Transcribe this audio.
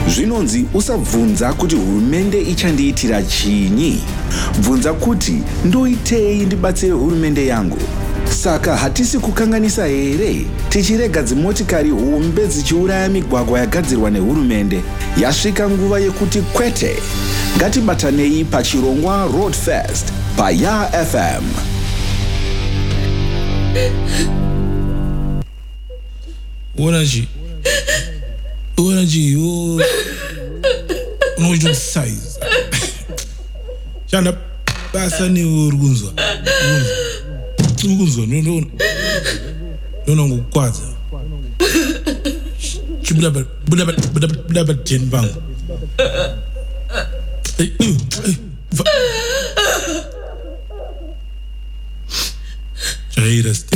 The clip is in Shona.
Zvinonzi usabvunza kuti hurumende ichandiitira chinyi. Bvunza kuti ndoitei ndibatsire hurumende yangu. Saka hatisi kukanganisa here tichirega dzimotikari hombe dzichiuraya migwagwa yagadzirwa nehurumende. Yasvika nguva yekuti kwete. Ngatibatanei pachirongwa Road Fest paYa FM. Unaji yo unojo size. Chana pasa ni urgunzwa. Urgunzwa no ngukwaza. Chibula jenbang. Jairas